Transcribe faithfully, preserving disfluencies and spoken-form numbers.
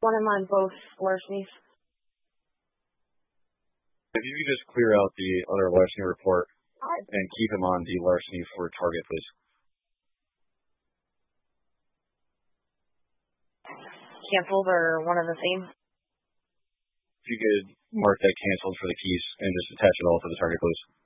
Want him on both larcenies. If you could just clear out the other larceny report and keep him on the larceny for target, please. Canceled or one of the same? If you could mark that canceled for the keys and just attach it all to the target, please.